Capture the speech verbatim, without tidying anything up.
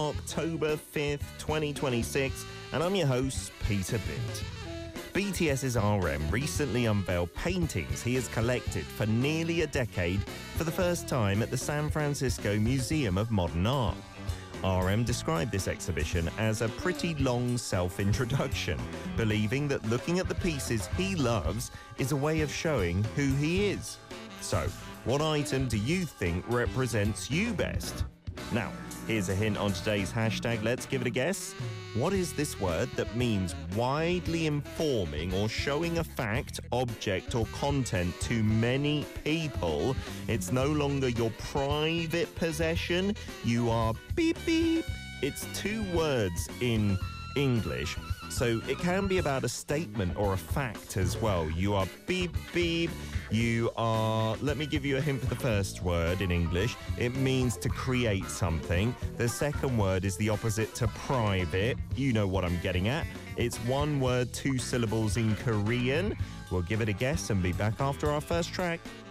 October fifth, twenty twenty-six, and I'm your host, Peter Bint. BTS's R M recently unveiled paintings he has collected for nearly a decade for the first time at the San Francisco Museum of Modern Art. R M described this exhibition as a pretty long self-introduction, believing that looking at the pieces he loves is a way of showing who he is. So, what item do you think represents you best? Now, here's a hint on today's hashtag. Let's give it a guess. What is this word that means widely informing or showing a fact, object, or content to many people? It's no longer your private possession. You are beep beep. It's two words in English, so it can be about a statement or a fact as well. You are beep beep. You are, let me give you a hint for the first word in English. It means to create something. The second word is the opposite to private. You know what I'm getting at. It's one word, two syllables in Korean. We'll give it a guess and be back after our first track.